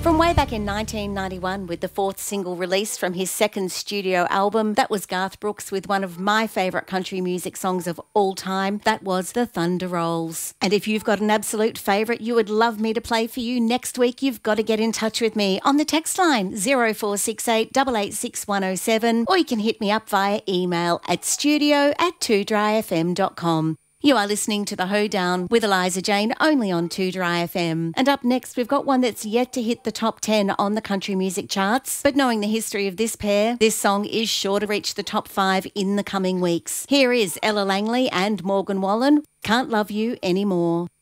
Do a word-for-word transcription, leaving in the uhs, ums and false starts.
From way back in nineteen ninety-one, with the fourth single released from his second studio album, that was Garth Brooks with one of my favourite country music songs of all time. That was The Thunder Rolls. And if you've got an absolute favourite you would love me to play for you next week, you've got to get in touch with me on the text line zero four six eight, eight eight six, one oh seven, or you can hit me up via email at studio at two dry f m dot com. You are listening to The Hoedown with Eliza Jane, only on two dry F M. And up next, we've got one that's yet to hit the top ten on the country music charts. But knowing the history of this pair, this song is sure to reach the top five in the coming weeks. Here is Ella Langley and Morgan Wallen, Can't Love You Anymore.